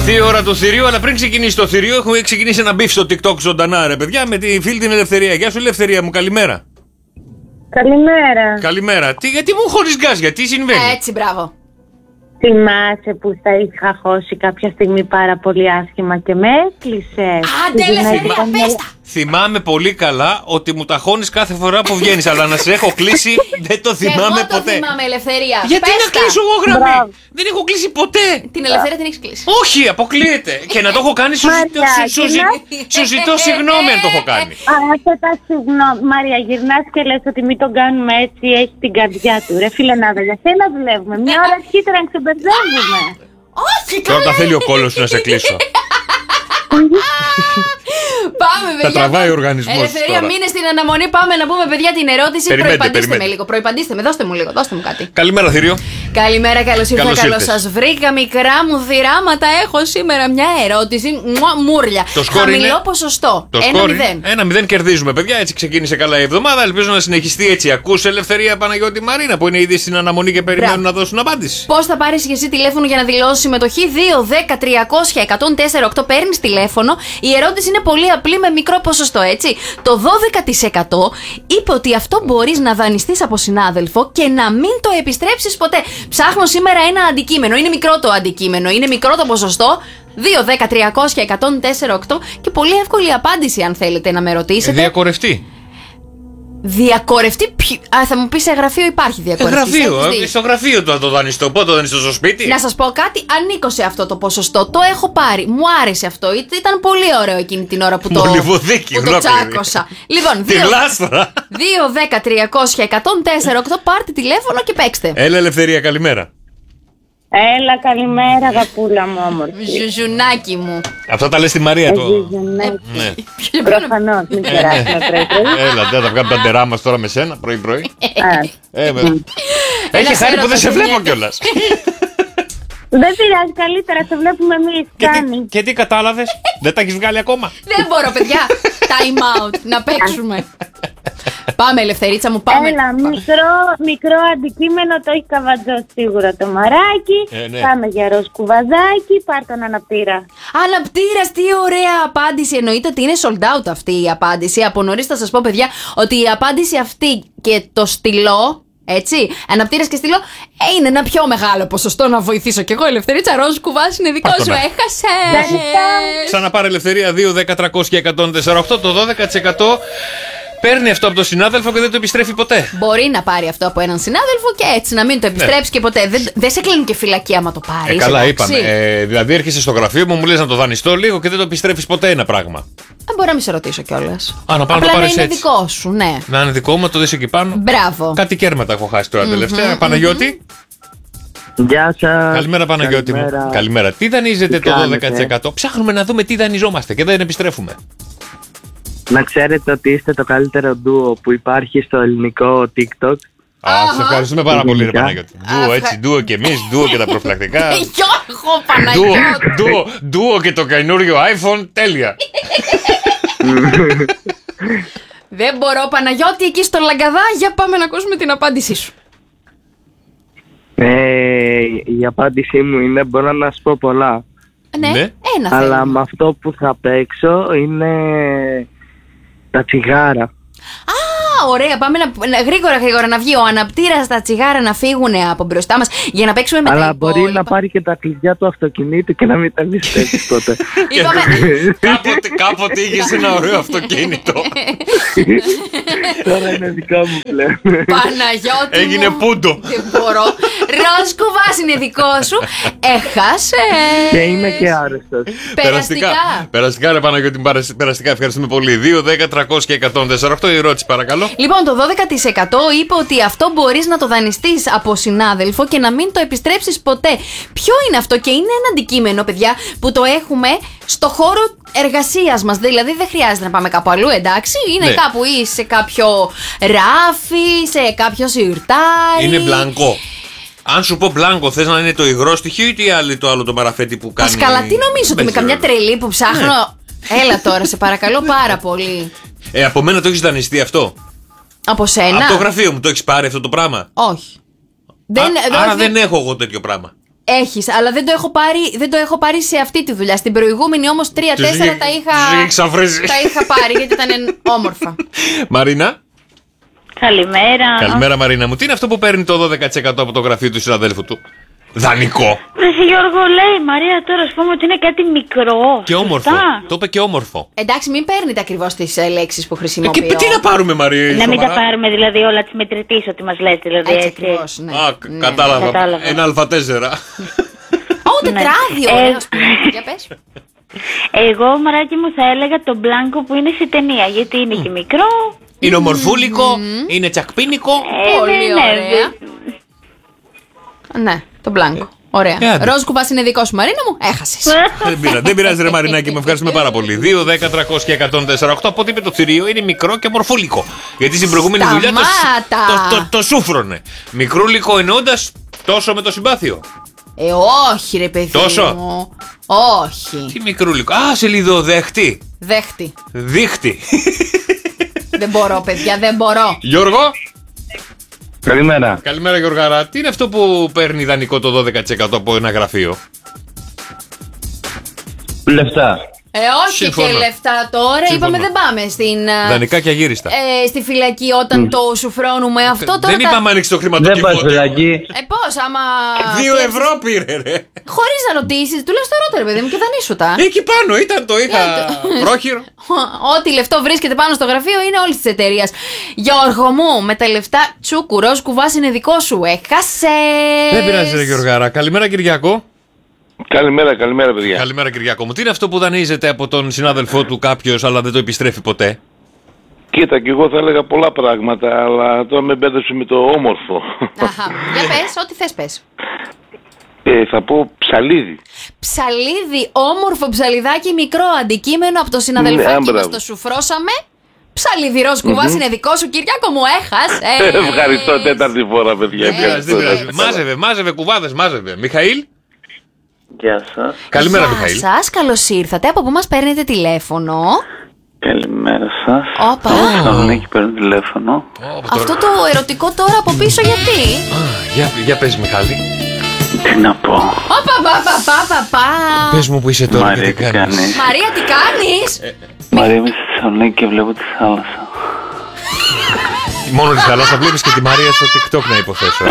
Ήρθε η ώρα του θηρίου, αλλά πριν ξεκινήσει το θηρίο, έχουμε ξεκινήσει ένα μπιφ στο TikTok ζωντανά, ρε παιδιά, με τη φίλη την Ελευθερία. Γεια σου, Ελευθερία μου, καλημέρα. Καλημέρα. Καλημέρα. Γιατί μου χωρίς γκάζια, τι συμβαίνει? Έτσι, μπράβο. Θυμάσαι που στα είχα χώσει κάποια στιγμή πάρα πολύ άσχημα και με έκλεισες? Άντε, Ελευθερία, πες τα. Θυμάμαι πολύ καλά ότι μου ταχώνεις κάθε φορά που βγαίνεις, αλλά να σε έχω κλείσει δεν το θυμάμαι Εγώ το ποτέ. θυμάμαι, Ελευθερία. Γιατί Πες να τα. κλείσω εγώ γραμμή? Μπράβο. Δεν έχω κλείσει ποτέ. Την Ελευθερία την έχεις κλείσει. Όχι, αποκλείεται. Και να το έχω κάνει, σου ζητώ συγγνώμη αν το έχω κάνει. Άσε τα συγγνώμη. Μάρια, γυρνάς και λες ότι μην τον κάνουμε έτσι, έχει την καρδιά του. Ρε φίλε, να για σένα δουλεύουμε. Μια ώρα αρχίτερα να ξεμπερδεύουμε. Όχι, Τώρα καλά. τα θέλει ο κόλος σου να σε κλείσω. Πάμε, παιδιά. Τα τραβάει ο οργανισμός Ελευθερία, τώρα. μείνε στην αναμονή. Πάμε να πούμε, παιδιά, την ερώτηση. Περιμένετε, Προϋπαντήστε με περιμένετε. λίγο. Προϋπαντήστε με, δώστε μου λίγο, δώστε μου κάτι. Καλημέρα, θηρίο. Καλημέρα, καλώς ήρθα, Καλώς καλώς ήρθες. σας βρήκα. Μικρά μου θυράματα, έχω σήμερα μια ερώτηση. Μούρλια. Το σκόρ Χαμηλό είναι- ποσοστό. Το 1-0. 1-0 κερδίζουμε, παιδιά. Έτσι ξεκίνησε καλά η εβδομάδα. Ελπίζω να συνεχιστεί έτσι. Ακούς, Ελευθερία, Παναγιώτη, Μαρίνα που είναι ήδη στην αναμονή και περιμένουν Μπράβο. να δώσουν απάντηση. Πώς θα πάρεις και εσύ τηλέφωνο για να δηλώσεις συμμετοχή? 2-10-300-1048. Παίρνεις τηλέφωνο. Η ερώτηση είναι πολύ απλή με μικρό ποσοστό, έτσι. Το 12% είπε ότι αυτό μπορείς να δανειστείς από συνάδελφο και να μην το επιστρέψεις ποτέ. Ψάχνω σήμερα ένα αντικείμενο. Είναι μικρό το αντικείμενο, είναι μικρό το ποσοστό. 2-10-300-1048 και πολύ εύκολη απάντηση αν θέλετε να με ρωτήσετε. Διακορευτεί. Διακορευτεί. Θα μου πει σε γραφείο υπάρχει διακορευτή. Γραφείο. Στο γραφείο το δανειστώ. Πότε το δανειστώ στο σπίτι? Να σας πω κάτι, ανήκω σε αυτό το ποσοστό. Το έχω πάρει. Μου άρεσε αυτό. Ήταν πολύ ωραίο εκείνη την ώρα που το Μολυβοδίκη, που το ολόκληρη. τσάκωσα. Λοιπόν, Τη λάστρα. 2-10-300-1048, πάρτε τηλέφωνο και παίξτε. Έλα, Ελευθερία, καλημέρα. Έλα, καλημέρα, αγαπούλα μου, όμορφη. Ζουζουνάκι μου. Αυτά τα λες στη Μαρία το. Ναι. Προφανώς, μην κεράσουμε πρωί-πρωί. Έλα, δεν θα βγάλουμε τα ντερά μας τώρα με σένα πρωί-πρωί. Α, Έχει χάρη που δεν σε έρωτας βλέπω γεννιέται. κιόλας. Δεν πειράζει, καλύτερα σε βλέπουμε εμείς. Κάνει. Και τι κατάλαβες? Δεν τα έχεις βγάλει ακόμα? Δεν μπορώ, παιδιά. Time out. Να παίξουμε. Πάμε, Ελευθερίτσα μου, πάμε. Έλα, μικρό αντικείμενο το έχει καβατζώσει σίγουρα το μαράκι. Ναι. Πάμε για ροζ κουβαζάκι, πάρ' τον αναπτήρα. Αναπτήρας, τι ωραία απάντηση. Εννοείται ότι είναι sold out αυτή η απάντηση. Από νωρίς θα σας πω, παιδιά, ότι η απάντηση αυτή και το στυλό. Έτσι, αναπτήρας και στυλό είναι ένα πιο μεγάλο ποσοστό. Να βοηθήσω κι εγώ, Ελευθερίτσα. Ροζ κουβάς είναι δικό σου. να. Έχασε. Ξαναπάρε, Ελευθερία. 2-10-300-1048. Το 12% παίρνει αυτό από τον συνάδελφο και δεν το επιστρέφει ποτέ. Μπορεί να πάρει αυτό από έναν συνάδελφο και έτσι να μην το επιστρέψει και ποτέ. Δεν σε κλείνουν και φυλακή άμα το πάρει. Καλά, είπαμε. Δηλαδή, έρχεσαι στο γραφείο μου λες να το δανειστώ λίγο και δεν το επιστρέφει ποτέ ένα πράγμα. Μπορεί να μην σε ρωτήσω κιόλα. Α, να πάω να το Απλά να πάρεις είναι έτσι. δικό σου, ναι. Να είναι δικό μου, το δεις εκεί πάνω. Μπράβο. Κάτι κέρματα έχω χάσει τώρα τελευταία. Παναγιώτη. Γεια σας. Καλημέρα, Παναγιώτη μου. Καλημέρα. Καλημέρα. Τι δανείζετε Τι το κάνετε? 12%? Ψάχνουμε να δούμε τι δανειζόμαστε και δεν επιστρέφουμε. Να ξέρετε ότι είστε το καλύτερο ντουο που υπάρχει στο ελληνικό TikTok. Σε ευχαριστούμε πάρα πολύ, ρε Γενικά. Παναγιώτη. Ντουο έτσι, ντουο και εμείς, ντουο και τα προφυλακτικά. Γιώργο Παναγιώτη. Ντουο και το καινούριο iPhone, τέλεια. Δεν μπορώ, Παναγιώτη, εκεί στο Λαγκαδά. Για πάμε να ακούσουμε την απάντησή σου. Η απάντησή μου είναι, μπορώ να σου πω πολλά. Ναι, Ναι. ένα Αλλά θέλω. με αυτό που θα παίξω είναι τα τσιγάρα. Α, ωραία, πάμε γρήγορα να βγει ο αναπτήρας, τα τσιγάρα να φύγουν από μπροστά μας για να παίξουμε με τα Αλλά υπόλοιπα. μπορεί να πάρει και τα κλειδιά του αυτοκινήτου και να μην τα επιστρέψει τότε. Είπαμε, Κάποτε είχες ένα ωραίο αυτοκίνητο. Τώρα είναι δικά μου πλέον. Παναγιώτη Έγινε μου, πούντο. δεν μπορώ. Ροζ κουβάς είναι δικό σου. Έχασε. Και είμαι και άρρωστος. Περαστικά, ρε Παναγιώτη, περαστικά. Ευχαριστούμε πολύ. 2-10-300-1048. Η ερώτηση, παρακαλώ. Λοιπόν, το 12% είπε ότι αυτό μπορείς να το δανειστείς από συνάδελφο και να μην το επιστρέψεις ποτέ. Ποιο είναι αυτό? Και είναι ένα αντικείμενο, παιδιά, που το έχουμε στο χώρο εργασίας μας. Δηλαδή δεν χρειάζεται να πάμε κάπου αλλού, εντάξει. Είναι Ναι. κάπου ή σε κάποιο ράφι, σε κάποιο σιρτάρι. Είναι μπλανκό. Αν σου πω μπλάνκο, θες να είναι το υγρό στοιχείο ή το άλλο το μαραφέτη που κάνει. Πασκαλά, τι νομίζω ότι με Μπες, καμιά βέβαια. τρελή που ψάχνω. Ναι. Έλα τώρα, σε παρακαλώ πάρα πολύ. Από μένα το έχεις δανειστεί αυτό. Από σένα? Από το γραφείο μου το έχεις πάρει αυτό το πράγμα. Όχι. Άρα δεν έχω εγώ τέτοιο πράγμα. Έχεις, αλλά δεν το έχω πάρει σε αυτή τη δουλειά. Στην προηγούμενη όμως 3-4 τα είχα πάρει γιατί ήταν όμορφα. Μαρίνα. Καλημέρα. Καλημέρα, Μαρίνα μου. Τι είναι αυτό που παίρνει το 12% από το γραφείο του συναδέλφου του? Δανεικό. Γιώργο, λέει η Μαρία τώρα, ας πούμε ότι είναι κάτι μικρό. Και όμορφο. Σωστά. Το είπε και όμορφο. Εντάξει, μην παίρνετε ακριβώς τις λέξεις που χρησιμοποιώ. Και τι να πάρουμε, Μαρία? Να μην τα πάρουμε δηλαδή όλα τη μετρητής ότι μας λέτε, δηλαδή Έτσι έτσι. ακριβώς, ναι. Α, κατάλαβα. Ένα Α4. Τετράδιο, ωραίος που είναι. Για πες. Εγώ, Μαράκι μου, θα έλεγα το μπλάνκο που είναι σε ταινία, γιατί είναι και μικρό. Είναι ομορφούλικο, είναι τσακπίνικο. Πολύ ωραία. Ναι, το μπλάνκο. Ωραία. Ροζ κουβάς είναι δικό σου, Μαρίνα μου. Έχασες. Δεν πειράζει, ρε Μαρινάκη, με ευχαριστούμε πάρα πολύ. 2, 10, 300 και 148. Από ό,τι είπε το θηρίο, είναι μικρό και ομορφούλικο. Γιατί στην προηγούμενη δουλειά το σούφρωνε. Μικρούλικο εννοώντας τόσο με το συμπάθειο. Όχι, ρε παιδί. Τόσο. Μου. Όχι. Τι μικρούλικο. Α, σελίδοδέχτη. Δέχτη. Δίχτη. Δεν μπορώ, παιδιά, δεν μπορώ. Γιώργο. Καλημέρα. Καλημέρα, Γιώργαρα. Τι είναι αυτό που παίρνει δανεικό το 12% από ένα γραφείο? Λεφτά. Όχι Συμφωνώ. και λεφτά τώρα. Συμφωνώ. Είπαμε δεν πάμε στην. Δανεικά και αγύριστα. Στη φυλακή όταν το σουφρώνουμε αυτό τώρα. Δεν είπαμε ανοίξει το Δεν πας χρηματοκιβώτιο. φυλακή. Πώς, άμα. 2 ευρώ πήρε, ρε. Χωρίς να ρωτήσεις, τουλάχιστον ρώτα, παιδί μου, και δανείσου τα. Εκεί πάνω ήταν, το είχα πρόχειρο. Ό,τι λεφτό βρίσκεται πάνω στο γραφείο είναι όλη τη εταιρεία. Γιώργο μου, με τα λεφτά τσούκου, ροζ κουβάς είναι δικό σου. Έχασες. Δεν πειράζει, ρε Γιωργάρα. Καλημέρα, Κυριακό. Καλημέρα, παιδιά. Καλημέρα, Κυριακό μου. Τι είναι αυτό που δανείζεται από τον συνάδελφό του κάποιος, αλλά δεν το επιστρέφει ποτέ? Κοίτα, και εγώ θα έλεγα πολλά πράγματα, αλλά τώρα με μπέρδεψε με το όμορφο. Αχα. Για πες, ό,τι θες πες. Θα πω ψαλίδι. Ψαλίδι, όμορφο ψαλιδάκι, μικρό αντικείμενο από το συναδελφάκι μας το σουφρώσαμε. Ψαλίδι ροζ κουβάς είναι δικό σου, Κυριάκο μου, έχασε. Ευχαριστώ, τέταρτη φορά, παιδιά. Δεν πειράζει. Μάζευε κουβάδες, μάζευε. Μιχαήλ. Γεια σας. Καλημέρα, Μιχαήλ. Γεια σας, καλώς ήρθατε. Από πού μας παίρνετε τηλέφωνο? Καλημέρα σας. Όπα. Θεσσαλονίκη παίρνω τηλέφωνο. Αυτό το ερωτικό τώρα από πίσω γιατί? Για πες, Μιχάλη. Τι να πω. Όπα. Πες μου που είσαι τώρα. Μαρία, και τι τι κάνεις. κάνεις. Μαρία, τι κάνεις? Μαρία, είμαι στη Θεσσαλονίκη και βλέπω τη θάλασσα. Μόνο τη θάλασσα βλέπεις και τη Μαρία στο TikTok, να υποθέσω.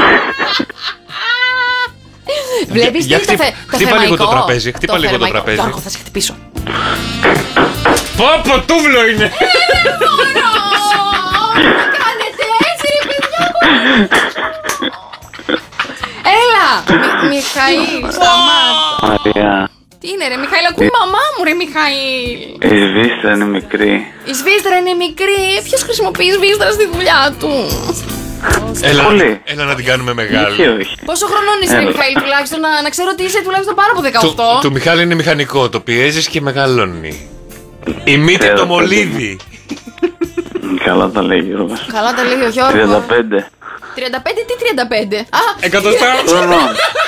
Βλέπεις Για τι είναι χτύπα λίγο το τραπέζι, χτύπα λίγο το τραπέζι. Γιώργο, θα σε χτυπήσω. Πω, τούβλο είναι. Κάνετε έτσι, ρε παιδιά μου. Έλα, Μιχαήλ, σταμάτα. Μαρία, Τι είναι ρε Μιχαήλ, ακούει η μαμά μου ρε Μιχαήλ. η σβίστρα είναι μικρή. Η σβίστρα είναι μικρή, ποιος χρησιμοποιεί σβίστρα στη δουλειά του? Πολύ. Έλα να την κάνουμε μεγάλη. Και όχι. Πόσο χρονών είσαι ρε Μιχαήλ, τουλάχιστον να ξέρω ότι είσαι τουλάχιστον πάνω από 18. Του Μιχάλη είναι μηχανικό, το πιέζεις και μεγαλώνει. Η μύτη το μολύβι. Καλά τα λέει, Γιώργος. Καλά τα λέει ο Γιώργος. 35. 35, τι 35? Α, Εκατοστά. Χρονών.